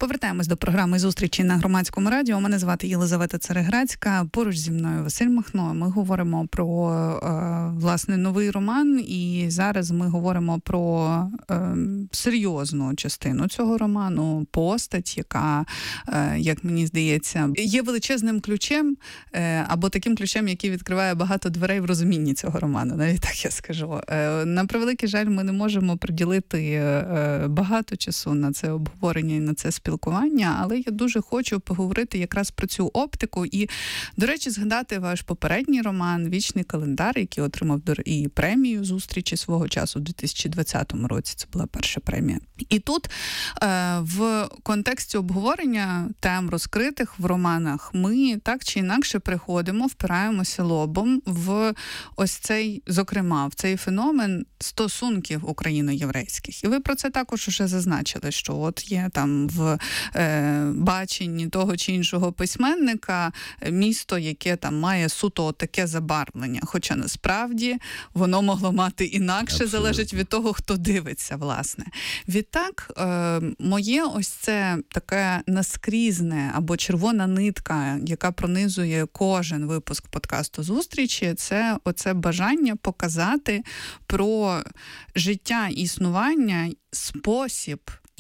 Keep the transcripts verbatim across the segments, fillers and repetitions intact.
Повертаємось до програми «Зустрічі на Громадському радіо». Мене звати Єлизавета Цереграцька, поруч зі мною Василь Махно. Ми говоримо про, е, власне, новий роман, і зараз ми говоримо про е, серйозну частину цього роману, постать, яка, е, як мені здається, є величезним ключем, е, або таким ключем, який відкриває багато дверей в розумінні цього роману, навіть так я скажу. Е, на превеликий жаль, ми не можемо приділити е, багато часу на це обговорення і на це спілкування, але я дуже хочу поговорити якраз про цю оптику і, до речі, згадати ваш попередній роман «Вічний календар», який отримав і премію «Зустрічі» свого часу у дві тисячі двадцятому році. Це була перша премія. І тут е, в контексті обговорення тем, розкритих в романах, ми так чи інакше приходимо, впираємося лобом в ось цей, зокрема, в цей феномен стосунків україно-єврейських. І ви про це також уже зазначили, що от є там в е, баченні того чи іншого письменника місто, яке там має суто таке забарвлення. Хоча насправді воно могло мати інакше, абсолютно, залежить від того, хто дивиться, власне. Відтак, е, моє ось це таке наскрізне або червона нитка, яка пронизує кожен випуск подкасту «Зустрічі», це оце бажання показати про життя, існування, спосіб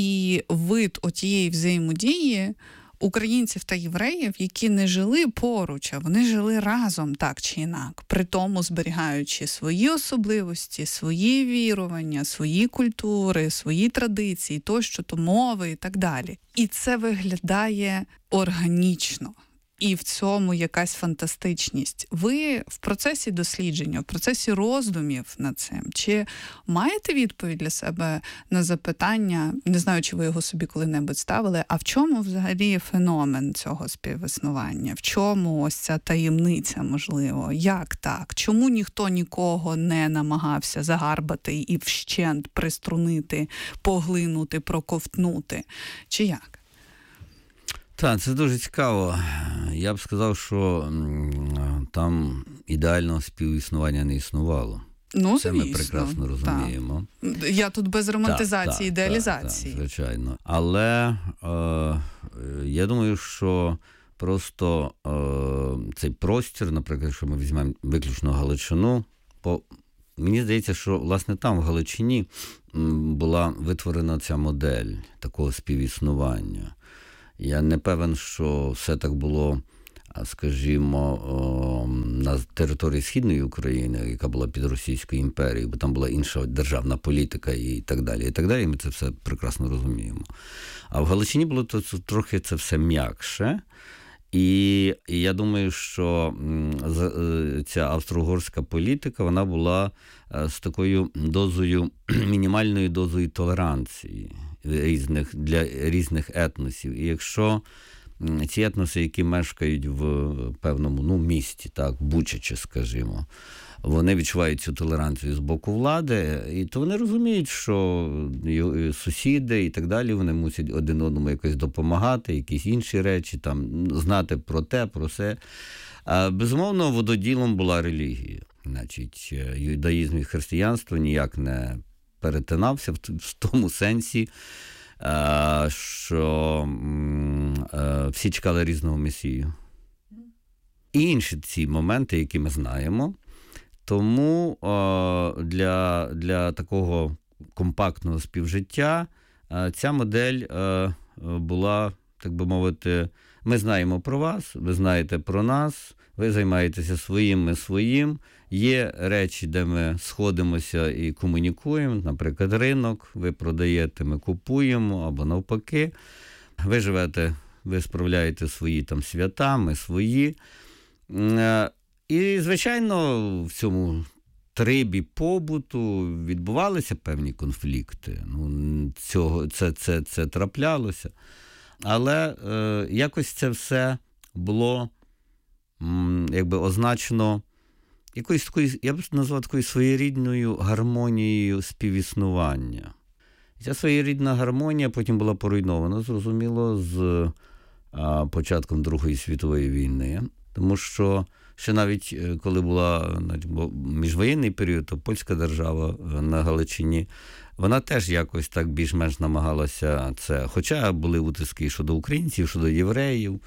і вид отієї взаємодії українців та євреїв, які не жили поруч, а вони жили разом так чи інак, при тому зберігаючи свої особливості, свої вірування, свої культури, свої традиції, тощо, то мови і так далі. І це виглядає органічно. І в цьому якась фантастичність. Ви в процесі дослідження, в процесі роздумів над цим, чи маєте відповідь для себе на запитання, не знаю, чи ви його собі коли-небудь ставили, а в чому взагалі феномен цього співіснування? В чому ось ця таємниця, можливо? Як так? Чому ніхто нікого не намагався загарбати і вщент приструнити, поглинути, проковтнути? Чи як? Так, це дуже цікаво. Я б сказав, що там ідеального співіснування не існувало. Ну, це звісно, ми прекрасно розуміємо. Так. Я тут без романтизації, так, ідеалізації. Так, так, звичайно. Але е, я думаю, що просто е, цей простір, наприклад, якщо ми візьмемо виключно Галичину, по, мені здається, що, власне, там, в Галичині, була витворена ця модель такого співіснування. Я не певен, що все так було, скажімо, на території Східної України, яка була під Російською імперією, бо там була інша державна політика і так далі, і так далі, і ми це все прекрасно розуміємо. А в Галичині було то, трохи це все м'якше, і, і я думаю, що ця австро-угорська політика, вона була з такою дозою, мінімальною дозою толеранції різних, для різних етносів. І якщо ці етноси, які мешкають в певному, ну, місті, так, Бучачі, скажімо, вони відчувають цю толеранцію з боку влади, і то вони розуміють, що сусіди і так далі, вони мусять один одному якось допомагати, якісь інші речі, там, знати про те, про все. А, безумовно, вододілом була релігія. Значить, юдаїзм і християнство ніяк не перетинався в тому сенсі, що всі чекали різного месію. І інші ці моменти, які ми знаємо. Тому для, для такого компактного співжиття ця модель була, так би мовити, ми знаємо про вас, ви знаєте про нас, ви займаєтеся своїм, ми своїм. Є речі, де ми сходимося і комунікуємо, наприклад, ринок, ви продаєте, ми купуємо, або навпаки. Ви живете, ви справляєте свої там свята, ми свої. І, звичайно, в цьому трибі побуту відбувалися певні конфлікти. Ну, цього, це, це, це траплялося. Але е, якось це все було м, якби означено якоюсь такою, я б назвав такою своєрідною гармонією співіснування. І ця своєрідна гармонія потім була поруйнована, зрозуміло, з а, початком Другої світової війни. Тому що ще навіть коли була міжвоєнний період, то польська держава на Галичині, вона теж якось так більш-менш намагалася це. Хоча були утиски щодо українців, щодо євреїв,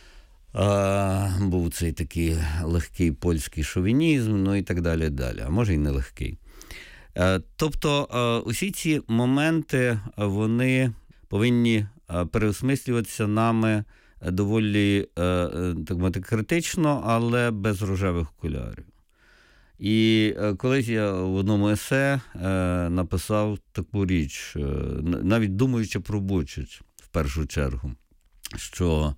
а, був цей такий легкий польський шовінізм, ну і так далі, далі. А може і не легкий. А, тобто а, усі ці моменти, вони повинні переосмислюватися нами доволі, так мовити, критично, але без рожевих окулярів. І колись я в одному есе написав таку річ, навіть думаючи про Бучач в першу чергу, що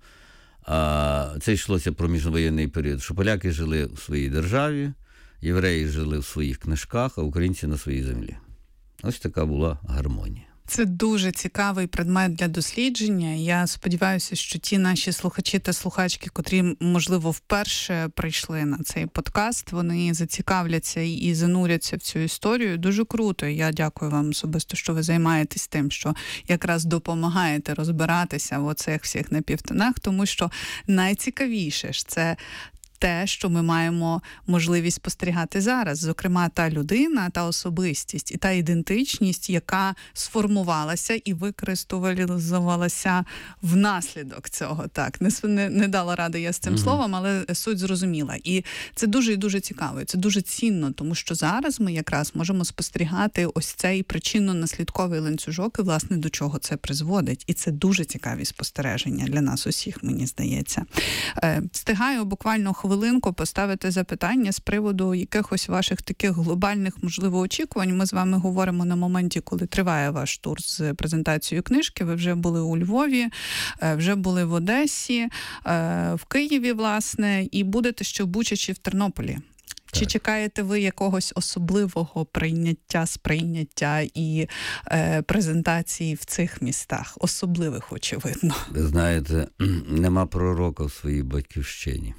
це йшлося про міжвоєнний період, що поляки жили в своїй державі, євреї жили в своїх книжках, а українці на своїй землі. Ось така була гармонія. Це дуже цікавий предмет для дослідження. Я сподіваюся, що ті наші слухачі та слухачки, котрі, можливо, вперше прийшли на цей подкаст, вони зацікавляться і зануряться в цю історію. Дуже круто. Я дякую вам особисто, що ви займаєтесь тим, що якраз допомагаєте розбиратися в оцих всіх напівтонах, тому що найцікавіше ж це те, що ми маємо можливість спостерігати зараз. Зокрема, та людина, та особистість і та ідентичність, яка сформувалася і використовувалася внаслідок цього. Так, не, не, не дала ради я з цим mm-hmm. словом, але суть зрозуміла. І це дуже і дуже цікаво, і це дуже цінно, тому що зараз ми якраз можемо спостерігати ось цей причинно-наслідковий ланцюжок і, власне, до чого це призводить. І це дуже цікаві спостереження для нас усіх, мені здається. Е, встигаю буквально хвилинку поставити запитання з приводу якихось ваших таких глобальних, можливо, очікувань. Ми з вами говоримо на моменті, коли триває ваш тур з презентацією книжки. Ви вже були у Львові, вже були в Одесі, в Києві, власне, і будете ще в Бучачі, в Тернополі. Чи так. чекаєте ви якогось особливого прийняття, сприйняття і е, презентації в цих містах? Особливих, очевидно. Ви знаєте, нема пророка в своїй батьківщині.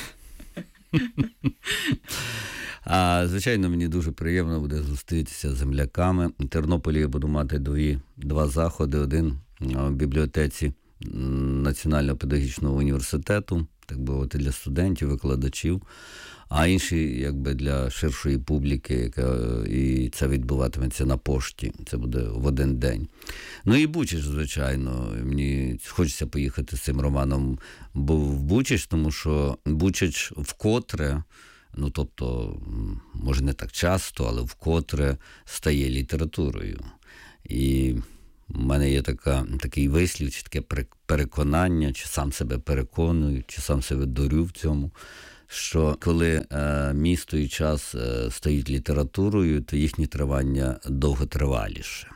А, звичайно, мені дуже приємно буде зустрітися з земляками. В Тернополі я буду мати дві, два заходи. Один в бібліотеці Національного педагогічного університету, так би мовити, для студентів, викладачів, а інший, якби, для ширшої публіки, яка, і це відбуватиметься на пошті. Це буде в один день. Ну і Бучач, звичайно. Мені хочеться поїхати з цим романом в Бучач, тому що Бучач вкотре, ну тобто, може не так часто, але вкотре стає літературою. І в мене є така, такий вислів, чи таке переконання, чи сам себе переконую, чи сам себе дурю в цьому, що коли е, місто і час е, стають літературою, то їхнє тривання довготриваліше.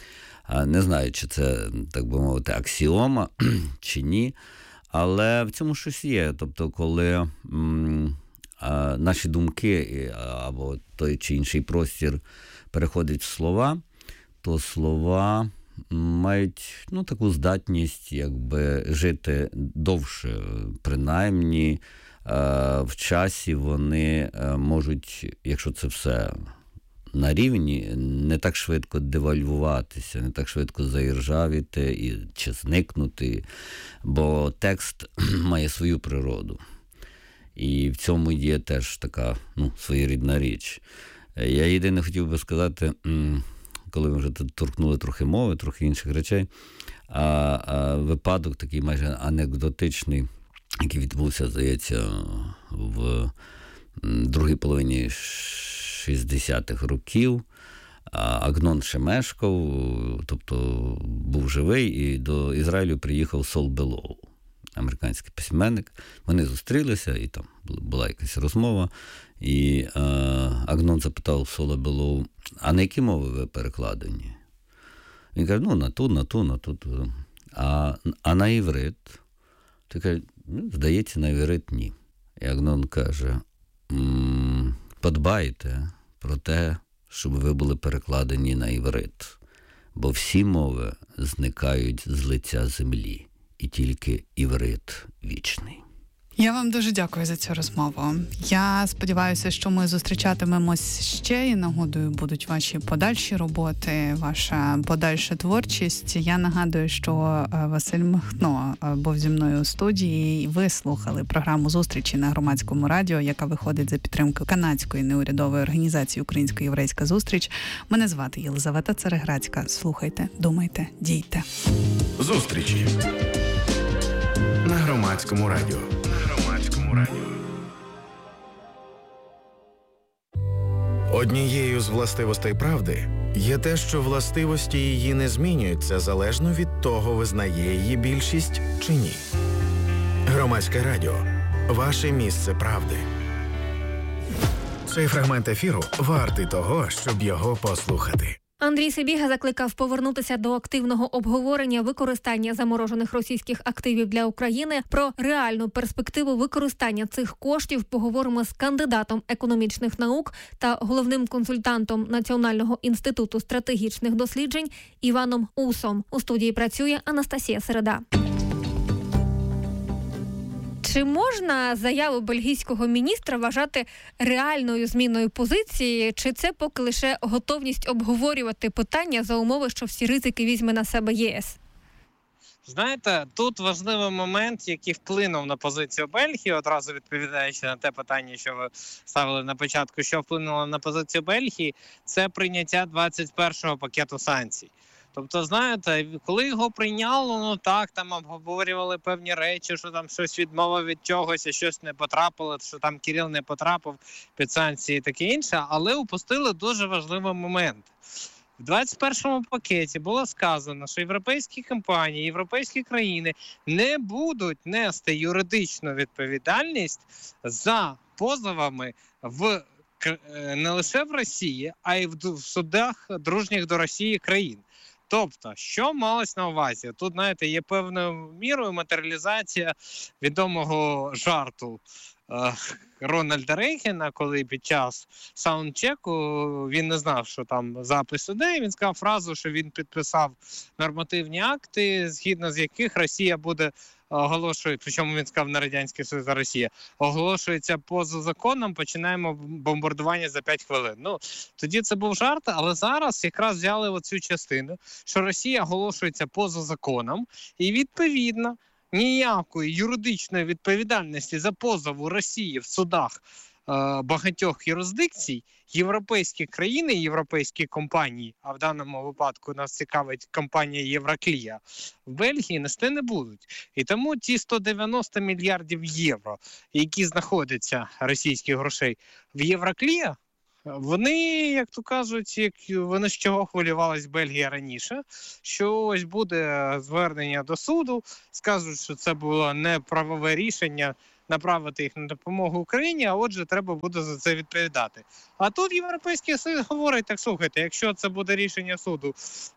А не знаю, чи це, так би мовити, аксіома, чи ні, але в цьому щось є. Тобто, коли м, а, наші думки або той чи інший простір переходить в слова, то слова мають, ну, таку здатність, якби, жити довше, принаймні в часі вони можуть, якщо це все на рівні, не так швидко девальвуватися, не так швидко заіржавіти і, чи зникнути, бо текст має свою природу. І в цьому є теж така, ну, своєрідна річ. Я єдине хотів би сказати, коли ми вже тут торкнули трохи мови, трохи інших речей, а, а випадок такий майже анекдотичний, який відбувся, здається, в другій половині шістдесятих років. Агнон ще мешкав, тобто був живий, і до Ізраїлю приїхав Сол Белоу, американський письменник. Вони зустрілися, і там була якась розмова. І а, Агнон запитав Сола Белоу, а на які мови ви перекладені? Він каже, ну, на ту, на ту, на ту. ту. А, а на іврит? Ти каже, ну, здається, на іврит ні. І Агнон каже, подбайте про те, щоб ви були перекладені на іврит, бо всі мови зникають з лиця землі, і тільки іврит вічний. Я вам дуже дякую за цю розмову. Я сподіваюся, що ми зустрічатимемось ще, і нагодою будуть ваші подальші роботи, ваша подальша творчість. Я нагадую, що Василь Махно був зі мною у студії, і ви слухали програму «Зустрічі» на Громадському радіо, яка виходить за підтримки канадської неурядової організації «Українсько-єврейська зустріч». Мене звати Єлизавета Цереграцька. Слухайте, думайте, дійте. «Зустрічі» на Громадському радіо. Однією з властивостей правди є те, що властивості її не змінюються залежно від того, визнає її більшість чи ні. Громадське радіо – ваше місце правди. Цей фрагмент ефіру вартий того, щоб його послухати. Андрій Сибіга закликав повернутися до активного обговорення використання заморожених російських активів для України. Про реальну перспективу використання цих коштів поговоримо з кандидатом економічних наук та головним консультантом Національного інституту стратегічних досліджень Іваном Усом. У студії працює Анастасія Середа. Чи можна заяву бельгійського міністра вважати реальною зміною позиції, чи це поки лише готовність обговорювати питання за умови, що всі ризики візьме на себе ЄС? Знаєте, тут важливий момент, який вплинув на позицію Бельгії, одразу відповідаючи на те питання, що ви ставили на початку, що вплинуло на позицію Бельгії, це прийняття двадцять першого пакету санкцій. Тобто, знаєте, коли його прийняло, ну так, там обговорювали певні речі, що там щось відмова від чогось, і щось не потрапило, що там Кирил не потрапив під санкції і таке інше, але упустили дуже важливий момент. В двадцять першому пакеті було сказано, що європейські компанії, європейські країни не будуть нести юридичну відповідальність за позовами в не лише в Росії, а й в судах дружніх до Росії країн. Тобто, що малось на увазі? Тут, знаєте, є певною мірою матеріалізація відомого жарту е, Рональда Рейгана, коли під час саундчеку він не знав, що там запис іде, він сказав фразу, що він підписав нормативні акти, згідно з яких Росія буде оголошує, причому він сказав на Радянський Союз, за Росія, оголошується поза законом, починаємо бомбардування за п'ять хвилин. Ну, тоді це був жарт, але зараз якраз взяли оцю частину, що Росія оголошується поза законом, і відповідно ніякої юридичної відповідальності за позов Росії в судах е, багатьох юрисдикцій європейські країни, європейські компанії, а в даному випадку нас цікавить компанія Євроклія, в Бельгії нести не будуть. І тому ті сто дев'яносто мільярдів євро, які знаходяться, російських грошей, в Євроклія, вони, як то кажуть, як вони з чого хвилювалась Бельгія раніше, що ось буде звернення до суду, скажуть, що це було неправове рішення направити їх на допомогу Україні, а отже, треба буде за це відповідати. А тут Європейський Союз говорить, так слухайте, якщо це буде рішення суду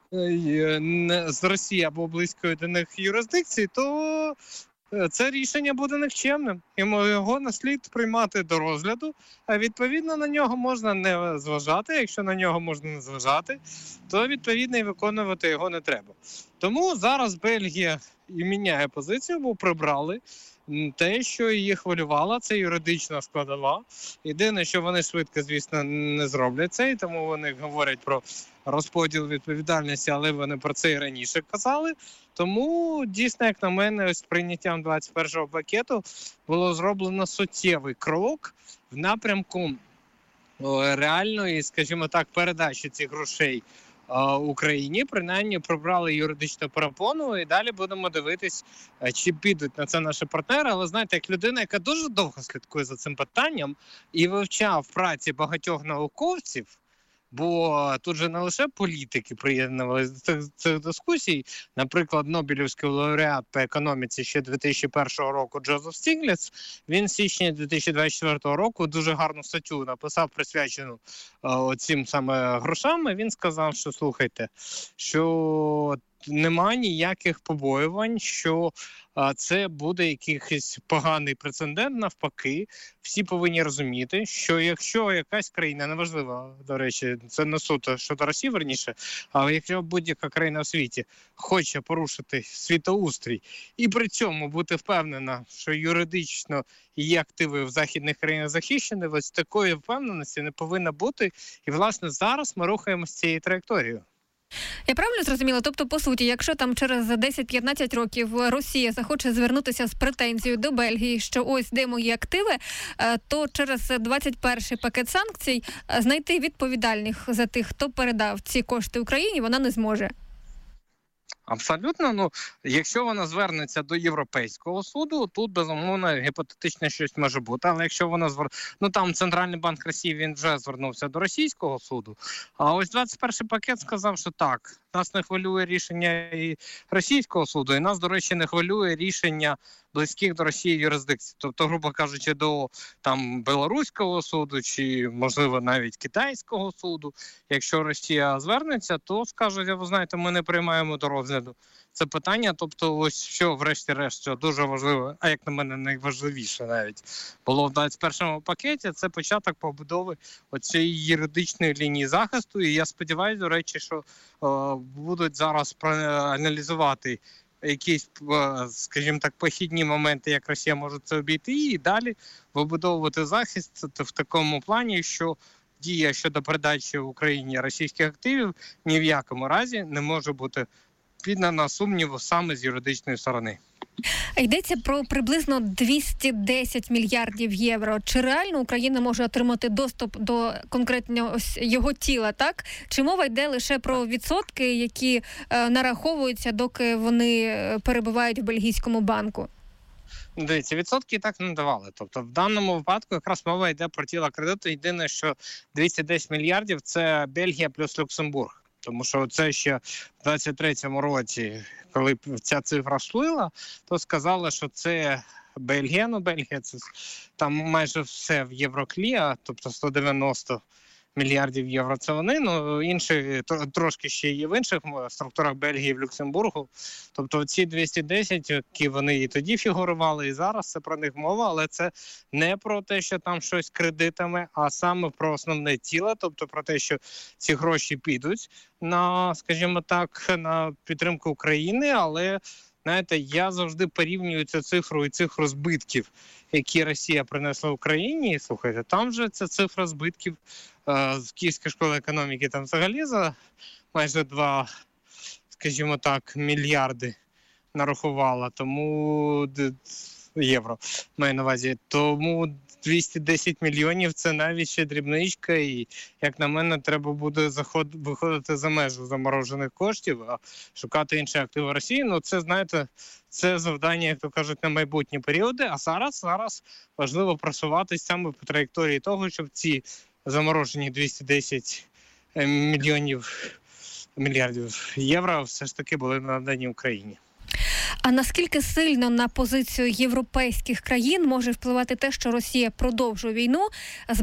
з Росії або близької до них юрисдикції, то це рішення буде нікчемним. І його не слід приймати до розгляду, а відповідно на нього можна не зважати. Якщо на нього можна не зважати, то відповідно і виконувати його не треба. Тому зараз Бельгія і міняє позицію, бо прибрали те, що її хвилювало, це юридична складова. Єдине, що вони швидко, звісно, не зроблять це, і тому вони говорять про розподіл відповідальності, але вони про це і раніше казали. Тому, дійсно, як на мене, ось прийняттям двадцять першого пакету було зроблено суттєвий крок в напрямку реальної, скажімо так, передачі цих грошей Україні, принаймні прибрали юридичну перепону, і далі будемо дивитись, чи підуть на це наші партнери. Але знаєте, як людина, яка дуже довго слідкує за цим питанням і вивчав праці багатьох науковців, бо тут же не лише політики приєднувалися до цих, цих дискусій. Наприклад, Нобелівський лауреат по економіці ще дві тисячі першого року Джозеф Стігліц, він в січні дві тисячі двадцять четвертого року дуже гарну статтю написав, присвячену е, цим саме грошам. Він сказав, що слухайте, що нема ніяких побоювань, що а, це буде якийсь поганий прецедент. Навпаки, всі повинні розуміти, що якщо якась країна, неважливо, до речі, це не суто щодо Росії, верніше, але якщо будь-яка країна у світі хоче порушити світоустрій і при цьому бути впевнена, що юридично її активи в західних країнах захищені, ось такої впевненості не повинно бути. І, власне, зараз ми рухаємося цією траєкторією. Я правильно зрозуміла? Тобто, по суті, якщо там через десять-п'ятнадцять років Росія захоче звернутися з претензією до Бельгії, що ось де мої активи, то через двадцять перший пакет санкцій знайти відповідальних за тих, хто передав ці кошти Україні, вона не зможе. Абсолютно. Ну, якщо вона звернеться до Європейського суду, тут, безумовно, гіпотетично щось може бути. Але якщо вона звер... ну там Центральний банк Росії, він вже звернувся до російського суду. А ось двадцять перший пакет сказав, що так, нас не хвилює рішення і російського суду, і нас, до речі, не хвилює рішення близьких до Росії юрисдикцій. Тобто, грубо кажучи, до там Білоруського суду чи, можливо, навіть Китайського суду. Якщо Росія звернеться, то скажуть, ви знаєте, ми не приймаємо до розгляду це питання. Тобто, ось що, врешті-решт, що дуже важливо, а як на мене, найважливіше навіть було в двадцять першому пакеті, це початок побудови оцієї юридичної лінії захисту. І я сподіваюся, до речі, що о, будуть зараз проаналізувати якісь, скажімо так, похідні моменти, як Росія може це обійти, і далі вибудовувати захист в такому плані, що дія щодо передачі Україні російських активів ні в якому разі не може бути піддана сумніву саме з юридичної сторони. Йдеться про приблизно двісті десять мільярдів євро. Чи реально Україна може отримати доступ до конкретно ось його тіла, так? Чи мова йде лише про відсотки, які е, нараховуються, доки вони перебувають в бельгійському банку? Дивіться, відсотки так не давали. Тобто в даному випадку якраз мова йде про тіло кредиту. Єдине, що двісті десять мільярдів – це Бельгія плюс Люксембург. Тому що це ще в двадцять третьому році, коли ця цифра сплила, то сказали, що це Бельгія. Ну, Бельгія – це там майже все в Євроклі, тобто сто дев'яносто мільярдів євро це вони, ну інші трошки ще є в інших структурах Бельгії, в Люксембургу. Тобто ці двісті десять, які вони і тоді фігурували, і зараз це про них мова, але це не про те, що там щось кредитами, а саме про основне тіло, тобто про те, що ці гроші підуть на, скажімо так, на підтримку України, але знаєте, я завжди порівнюю цю цифру і цифру збитків, які Росія принесла Україні. І, слухайте, там же ця цифра збитків е, з Київської школи економіки там взагалі за майже два, скажімо так, мільярди нарахувала. Тому євро маю на увазі. Тому двісті десять мільйонів – це навіть ще дрібничка, і, як на мене, треба буде заход... виходити за межу заморожених коштів, а шукати інші активи Росії. Ну, це, знаєте, це завдання, як то кажуть, на майбутні періоди, а зараз, зараз важливо просуватись саме по траєкторії того, щоб ці заморожені двісті десять мільйонів, мільярдів євро все ж таки були надані Україні. А наскільки сильно на позицію європейських країн може впливати те, що Росія продовжує війну з